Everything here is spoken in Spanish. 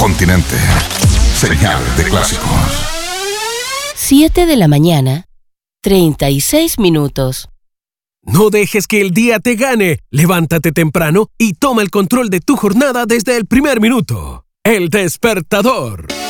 Continente. Señal de clásicos. 7 de la mañana, 36 minutos. No dejes que el día te gane. Levántate temprano y toma el control de tu jornada desde el primer minuto. El Despertador.